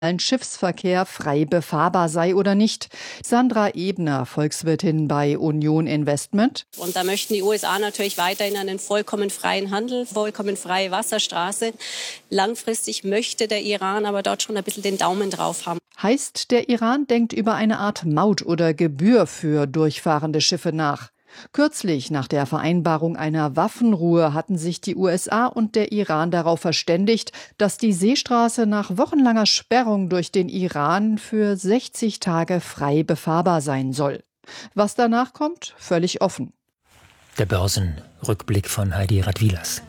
ein Schiffsverkehr frei befahrbar sei oder nicht. Sandra Ebner, Volkswirtin bei Union Investment. Und da möchten die USA natürlich weiterhin einen vollkommen freien Handel, vollkommen freie Wasserstraße. Langfristig möchte der Iran aber dort schon ein bisschen den Daumen drauf haben. Heißt, der Iran denkt über eine Art Maut oder Gebühr für durchfahrende Schiffe nach. Kürzlich, nach der Vereinbarung einer Waffenruhe, hatten sich die USA und der Iran darauf verständigt, dass die Seestraße nach wochenlanger Sperrung durch den Iran für 60 Tage frei befahrbar sein soll. Was danach kommt, völlig offen. Der Börsenrückblick von Heidi Radwilas.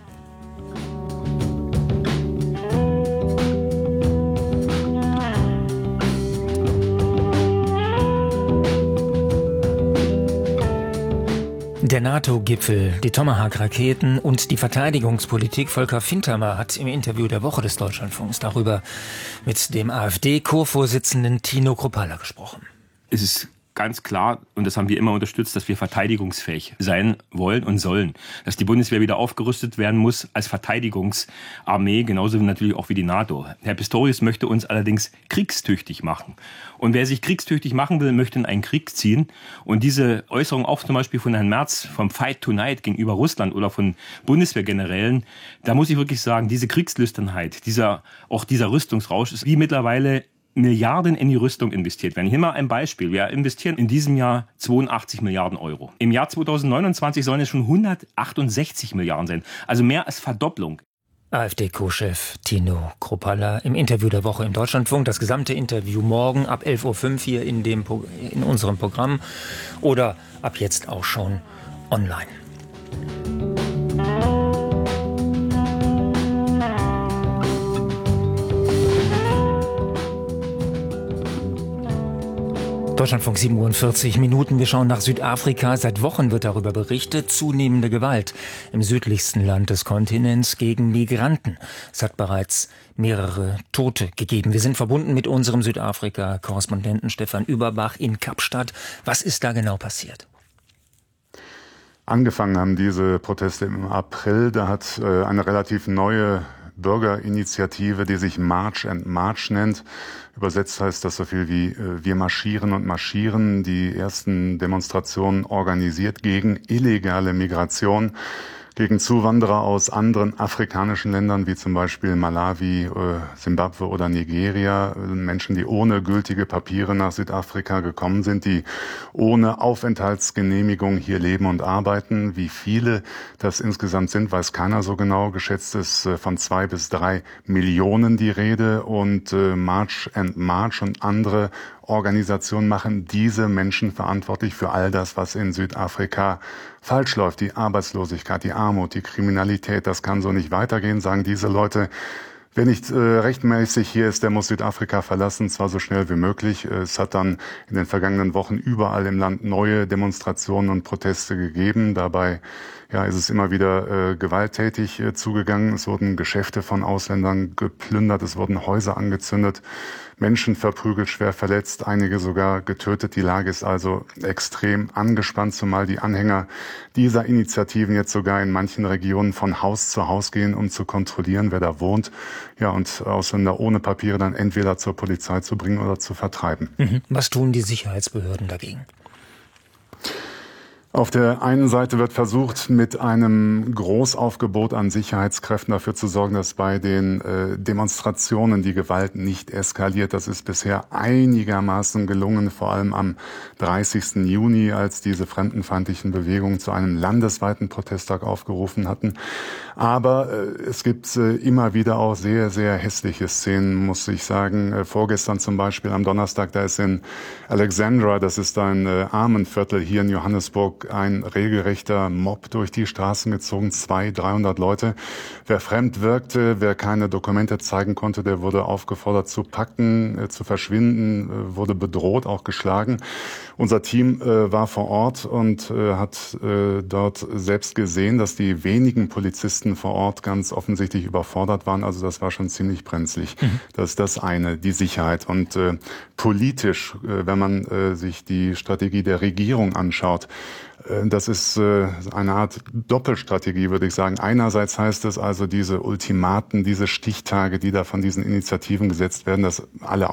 Der NATO-Gipfel, die Tomahawk-Raketen und die Verteidigungspolitik. Volker Fintermer hat im Interview der Woche des Deutschlandfunks darüber mit dem AfD-Co-Vorsitzenden Tino Kruppalla gesprochen. Es ist ganz klar, und das haben wir immer unterstützt, dass wir verteidigungsfähig sein wollen und sollen. Dass die Bundeswehr wieder aufgerüstet werden muss als Verteidigungsarmee, genauso natürlich auch wie die NATO. Herr Pistorius möchte uns allerdings kriegstüchtig machen. Und wer sich kriegstüchtig machen will, möchte in einen Krieg ziehen. Und diese Äußerung auch zum Beispiel von Herrn Merz vom Fight Tonight gegenüber Russland oder von Bundeswehrgenerälen, da muss ich wirklich sagen, diese Kriegslüsternheit, dieser Rüstungsrausch ist wie mittlerweile Milliarden in die Rüstung investiert werden. Hier mal ein Beispiel. Wir investieren in diesem Jahr 82 Milliarden Euro. Im Jahr 2029 sollen es schon 168 Milliarden sein. Also mehr als Verdopplung. AfD-Co-Chef Tino Kruppalla im Interview der Woche im Deutschlandfunk. Das gesamte Interview morgen ab 11.05 Uhr hier in unserem Programm oder ab jetzt auch schon online. Deutschlandfunk 47 Minuten. Wir schauen nach Südafrika. Seit Wochen wird darüber berichtet. Zunehmende Gewalt im südlichsten Land des Kontinents gegen Migranten. Es hat bereits mehrere Tote gegeben. Wir sind verbunden mit unserem Südafrika-Korrespondenten Stefan Überbach in Kapstadt. Was ist da genau passiert? Angefangen haben diese Proteste im April. Da hat eine relativ neue Bürgerinitiative, die sich March and March nennt. Übersetzt heißt das so viel wie wir marschieren und marschieren. Die ersten Demonstrationen organisiert gegen illegale Migration, gegen Zuwanderer aus anderen afrikanischen Ländern wie zum Beispiel Malawi, Simbabwe oder Nigeria. Menschen, die ohne gültige Papiere nach Südafrika gekommen sind, die ohne Aufenthaltsgenehmigung hier leben und arbeiten. Wie viele das insgesamt sind, weiß keiner so genau. Geschätzt ist von 2 bis 3 Millionen die Rede. Und March and March und andere Organisationen machen diese Menschen verantwortlich für all das, was in Südafrika falsch läuft. Die Arbeitslosigkeit, die Armut, die Kriminalität, das kann so nicht weitergehen, sagen diese Leute. Wer nicht rechtmäßig hier ist, der muss Südafrika verlassen, zwar so schnell wie möglich. Es hat dann in den vergangenen Wochen überall im Land neue Demonstrationen und Proteste gegeben. Dabei ist es immer wieder gewalttätig zugegangen. Es wurden Geschäfte von Ausländern geplündert, es wurden Häuser angezündet, Menschen verprügelt, schwer verletzt, einige sogar getötet. Die Lage ist also extrem angespannt, zumal die Anhänger dieser Initiativen jetzt sogar in manchen Regionen von Haus zu Haus gehen, um zu kontrollieren, wer da wohnt. Ja, und Ausländer ohne Papiere dann entweder zur Polizei zu bringen oder zu vertreiben. Was tun die Sicherheitsbehörden dagegen? Auf der einen Seite wird versucht, mit einem Großaufgebot an Sicherheitskräften dafür zu sorgen, dass bei den Demonstrationen die Gewalt nicht eskaliert. Das ist bisher einigermaßen gelungen, vor allem am 30. Juni, als diese fremdenfeindlichen Bewegungen zu einem landesweiten Protesttag aufgerufen hatten. Aber es gibt immer wieder auch sehr, sehr hässliche Szenen, muss ich sagen. Vorgestern zum Beispiel am Donnerstag, da ist in Alexandra, das ist ein Armenviertel hier in Johannesburg, ein regelrechter Mob durch die Straßen gezogen, 200-300 Leute. Wer fremd wirkte, wer keine Dokumente zeigen konnte, der wurde aufgefordert zu packen, zu verschwinden, wurde bedroht, auch geschlagen. Unser Team war vor Ort und hat dort selbst gesehen, dass die wenigen Polizisten vor Ort ganz offensichtlich überfordert waren. Also das war schon ziemlich brenzlig. Das ist das eine, die Sicherheit. Und politisch, wenn man sich die Strategie der Regierung anschaut, Das ist eine Art Doppelstrategie, würde ich sagen. Einerseits heißt es also, diese Ultimaten, diese Stichtage, die da von diesen Initiativen gesetzt werden, dass alle